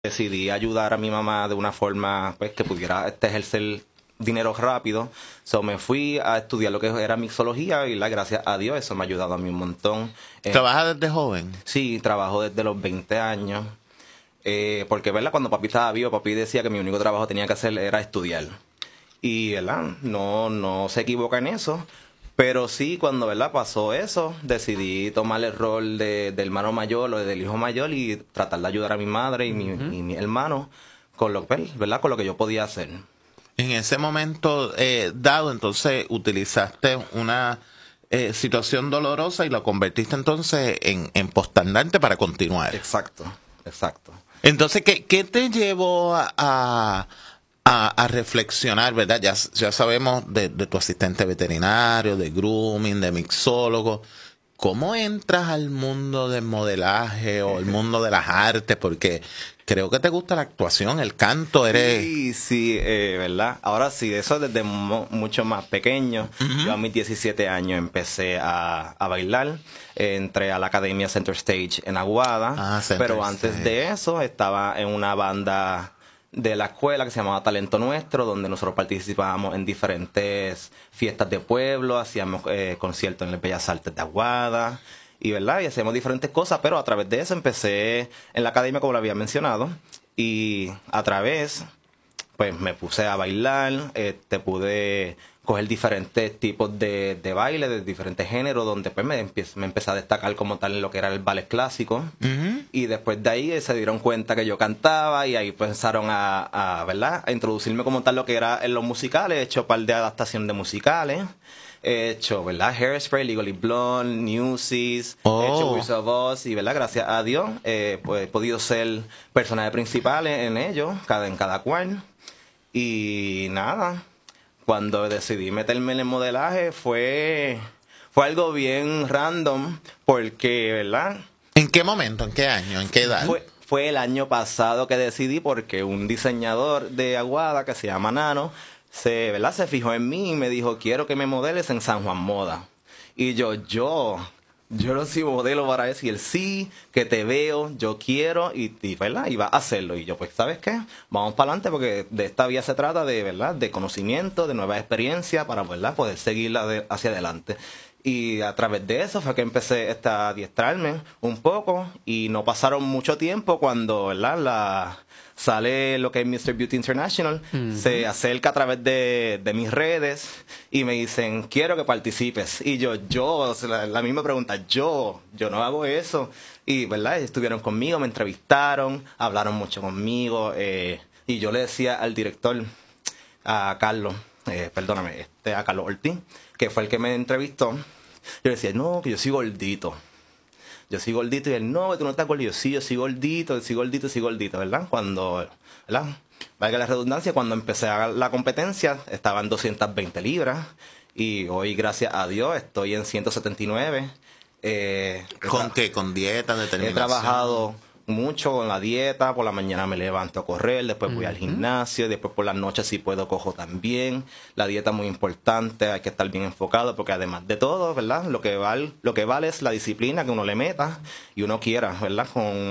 Decidí ayudar a mi mamá de una forma pues que pudiera ejercer dinero rápido. So me fui a estudiar lo que era mixología y gracias a Dios eso me ha ayudado a mí un montón. ¿Trabajas desde joven? Sí, trabajo desde los 20 años. Porque, ¿verdad? Cuando papi estaba vivo, papi decía que mi único trabajo tenía que hacer era estudiar. Y, ¿verdad? No se equivoca en eso. Pero sí, cuando, ¿verdad? Pasó eso, decidí tomar el rol del hermano mayor o del hijo mayor y tratar de ayudar a mi madre y mi hermano con lo, ¿verdad? Con lo que yo podía hacer. En ese momento dado, entonces, utilizaste una situación dolorosa y la convertiste entonces en postandante para continuar. Exacto. Entonces, ¿qué te llevó a reflexionar, verdad? Ya sabemos de tu asistente veterinario, de grooming, de mixólogo. ¿Cómo entras al mundo del modelaje o el mundo de las artes? Porque creo que te gusta la actuación, el canto, eres... Sí, ¿verdad? Ahora sí, eso desde mucho más pequeño. Yo a mis 17 años empecé a bailar. Entré a la Academia Center Stage en Aguada. Pero antes de eso estaba en una banda de la escuela que se llamaba Talento Nuestro, donde nosotros participábamos en diferentes fiestas de pueblo, hacíamos conciertos en las Bellas Artes de Aguada, y verdad, y hacíamos diferentes cosas, pero a través de eso empecé en la academia, como lo había mencionado, y a través, pues me puse a bailar, pude coger diferentes tipos de baile, de diferentes géneros, donde pues me empecé a destacar como tal en lo que era el ballet clásico. Y después de ahí se dieron cuenta que yo cantaba y ahí pensaron ¿verdad? A introducirme como tal lo que era en los musicales. He hecho un par de adaptaciones de musicales. He hecho, ¿verdad? Hairspray, Legally Blonde, Newsies, he hecho Wizard of Oz y, ¿verdad? Gracias a Dios, pues he podido ser personaje principal en ellos, en cada cual. Y nada, cuando decidí meterme en el modelaje fue algo bien random porque, ¿verdad? ¿En qué momento? ¿En qué año? ¿En qué edad? Fue el año pasado que decidí porque un diseñador de Aguada que se llama Nano se fijó en mí y me dijo, quiero que me modeles en San Juan Moda. Y yo no soy modelo para eso. Y él, sí, que te veo, yo quiero, ¿verdad? Y va a hacerlo. Y yo, pues, ¿sabes qué? Vamos para adelante porque de esta vía se trata de, ¿verdad? De conocimiento, de nueva experiencia para, ¿verdad? Poder seguirla hacia adelante. Y a través de eso fue que empecé a adiestrarme un poco y no pasaron mucho tiempo cuando, ¿verdad? Sale lo que es Mr. Beauty International, se acerca a través de mis redes y me dicen, quiero que participes. Y la misma pregunta, yo no hago eso. Y, ¿verdad? Estuvieron conmigo, me entrevistaron, hablaron mucho conmigo y yo le decía al director, a Carlos, a Carlos Ortiz, que fue el que me entrevistó, yo le decía, no, que yo soy gordito. Y él, no, tú no estás gordito. Yo soy gordito, ¿verdad? Cuando, ¿verdad? Valga la redundancia, cuando empecé la competencia, estaba en 220 libras. Y hoy, gracias a Dios, estoy en 179. ¿Con qué? ¿Con dieta, determinación? He trabajado mucho con la dieta, por la mañana me levanto a correr, después voy al gimnasio, después por las noches si puedo cojo también. La dieta es muy importante, hay que estar bien enfocado porque además de todo, ¿verdad? Lo que vale es la disciplina que uno le meta y uno quiera, ¿verdad?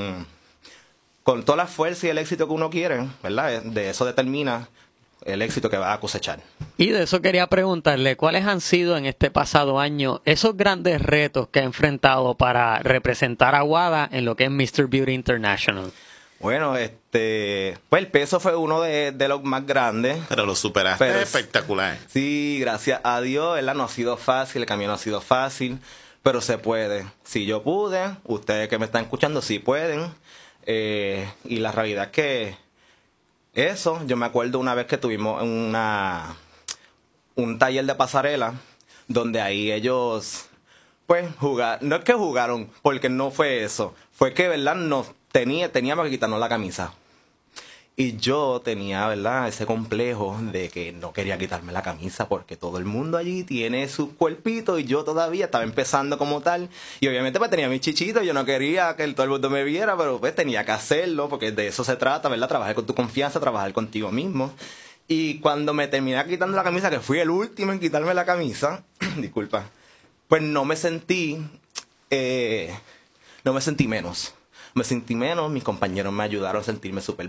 Con toda la fuerza y el éxito que uno quiere, ¿verdad? De eso determina el éxito que va a cosechar. Y de eso quería preguntarle, ¿cuáles han sido en este pasado año esos grandes retos que ha enfrentado para representar a Aguada en lo que es Mr. Beauty International? Bueno, pues el peso fue uno de los más grandes. Pero lo superaste espectacular. Sí, gracias a Dios, ¿verdad? No ha sido fácil, el camino no ha sido fácil, pero se puede. Si yo pude, ustedes que me están escuchando, sí pueden. Y la realidad es que yo me acuerdo una vez que tuvimos un taller de pasarela, donde ahí ellos, pues, no es que jugaron, porque no fue eso, fue que, ¿verdad? Teníamos que quitarnos la camisa. Y yo tenía, ¿verdad? Ese complejo de que no quería quitarme la camisa porque todo el mundo allí tiene su cuerpito y yo todavía estaba empezando como tal. Y obviamente pues tenía mis chichitos, yo no quería que todo el mundo me viera, pero pues tenía que hacerlo porque de eso se trata, ¿verdad? Trabajar con tu confianza, trabajar contigo mismo. Y cuando me terminé quitando la camisa, que fui el último en quitarme la camisa, disculpa, pues no me sentí menos. me sentí menos, mis compañeros me ayudaron a sentirme súper